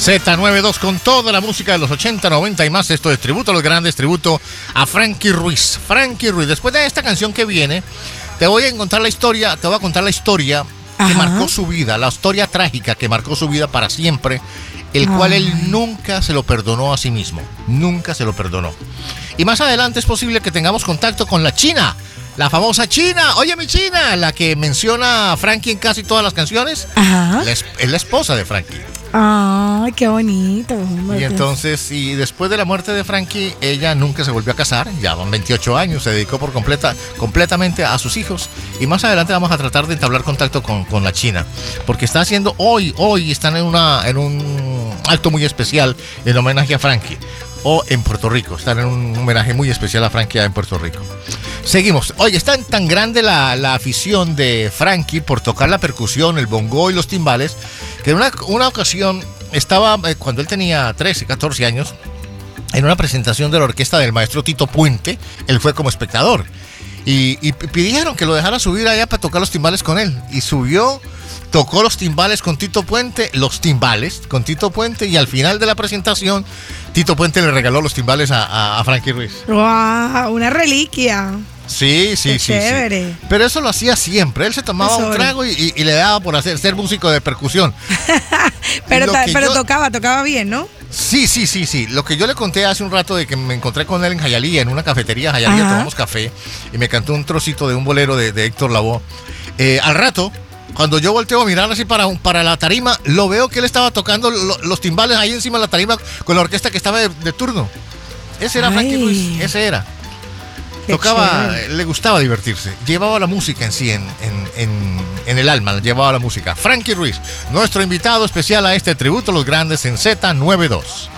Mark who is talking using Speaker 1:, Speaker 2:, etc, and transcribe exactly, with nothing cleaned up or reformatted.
Speaker 1: Z noventa y dos con toda la música de los ochenta, noventa y más. Esto es tributo a los grandes, tributo a Frankie Ruiz. Frankie Ruiz. Después de esta canción que viene, te voy a contar la historia, te voy a contar la historia Ajá. que marcó su vida, la historia trágica que marcó su vida para siempre, el Ay. cual él nunca se lo perdonó a sí mismo. Nunca se lo perdonó. Y más adelante es posible que tengamos contacto con la China. La famosa China, oye mi China, la que menciona a Frankie en casi todas las canciones. Ajá. La, es la esposa de Frankie.
Speaker 2: Ay, qué bonito.
Speaker 1: Y entonces, y después de la muerte de Frankie, ella nunca se volvió a casar, ya van veintiocho años, se dedicó por completa, completamente a sus hijos. Y más adelante vamos a tratar de entablar contacto con, con la China, porque está haciendo hoy, hoy están en, una, en un acto muy especial en homenaje a Frankie. O en Puerto Rico, están en un homenaje muy especial a Frankie en Puerto Rico. Seguimos. Oye, está tan grande la, la afición de Frankie por tocar la percusión, el bongo y los timbales, que en una, una ocasión estaba, eh, cuando él tenía trece, catorce años, en una presentación de la orquesta del maestro Tito Puente, él fue como espectador. Y, y pidieron que lo dejara subir allá para tocar los timbales con él. Y subió, tocó los timbales con Tito Puente, los timbales con Tito Puente, y al final de la presentación, Tito Puente le regaló los timbales a, a, a Frankie Ruiz.
Speaker 2: ¡Wow! Una reliquia.
Speaker 1: Sí, sí,
Speaker 2: Qué
Speaker 1: sí,
Speaker 2: chévere.
Speaker 1: sí. Pero eso lo hacía siempre. Él se tomaba un trago y, y, y le daba por hacer ser músico de percusión.
Speaker 2: pero ta, pero
Speaker 1: yo,
Speaker 2: tocaba, tocaba bien, ¿no?
Speaker 1: Sí, sí, sí, sí. Lo que yo le conté hace un rato de que me encontré con él en Jayalía, en una cafetería Jayalía, Ajá. tomamos café y me cantó un trocito de un bolero de, de Héctor Lavoe. Eh, al rato, cuando yo volteo a mirar así para, para la tarima, lo veo que él estaba tocando lo, los timbales ahí encima de la tarima con la orquesta que estaba de, de turno. Ese era Ay. Frankie Ruiz, ese era. Qué Tocaba, chévere. Le gustaba divertirse. Llevaba la música en sí, en, en, en, en el alma, llevaba la música. Frankie Ruiz, nuestro invitado especial a este tributo a los grandes en Z noventa y dos.